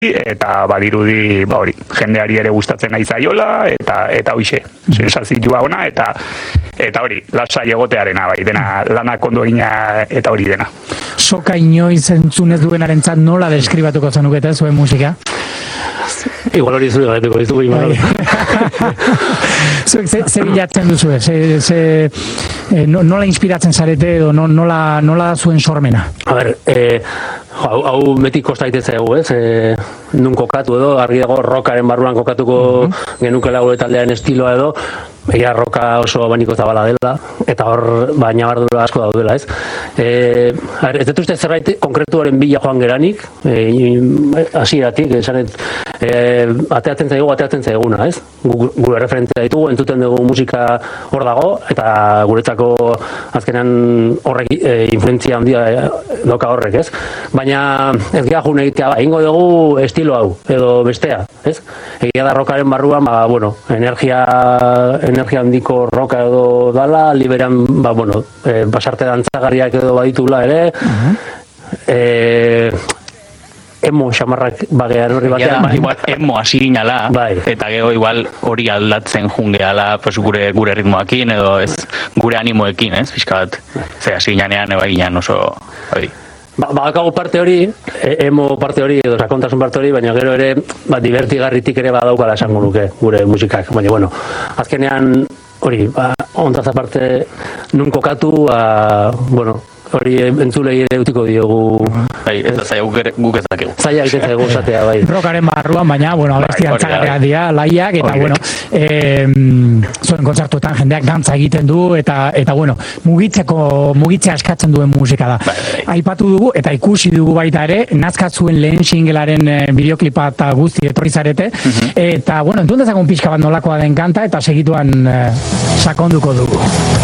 eta badirudi hori, jendeari ere gustatzen nahi zaiola, eta hoixe, sensazioa ona, eta hori, lasai egotearena bai, dena lanak ondo egina eta hori dena. Soka inoiz entzunez duenarentzat nola deskribatuko zenukete zuen musika? Igual hori zure gaituko dizugu, Imanol. Zuek, ze bilatzen duzue? Nola inspiratzen zarete edo nola zuen sormena? A ber, hau beti kosta daitez egu, ez? Nun kokatu edo, argi dago rockaren barruan kokatuko genukela gure taldearen estiloa edo, egia roka oso abaniko zabala dela, eta hor baina bardura asko daudela, ez? Ez dut uste zerbait konkretuaren bila joan geranik, hasieratik, esanet, ateatzen zaiguna, ez? Gure referentzia ditugu, entzuten dugu musika hor dago, eta guretzako azkenan horrek influentzia handia doka horrek, ez? Baina ez geha june egitea, egingo dugu estilo hau, edo bestea, ez? Egia da rockaren barruan, energia handiko roka edo dala, liberan, pasarte dantzagarriak edo baditula ere, emo xamarrak bagean horri batean. Igual emo hasi ginala, eta gero igual hori aldatzen jungeala gure ritmoakin edo ez gure animoekin, ez? Pixka bat, ze hasi ginanean eba ginen oso hori. Badakagu parte hori, emo parte hori edo sakontasun parte hori, baina gero ere divertigarritik ere badaukala esango nuke gure musikak. Baina, azkenean hori, ontaz aparte nun kokatu, hori entzulei ere utiko diogu. Ez da zaila guk ez dakegu. Zaila egiten zaigu zatea, bai. Rockaren barruan, baina, abesti dantzagarriak dira, laiak, eta, zuen kontzertuetan jendeak dantza egiten du, eta mugitzea eskatzen duen musika da. Aipatu dugu, eta ikusi dugu baita ere, nazkat zuen lehen singelaren bideoklipa eta guzti etorri zarete, eta, entzun dezagun pixka bat nolakoa den kanta, eta segituan sakonduko dugu.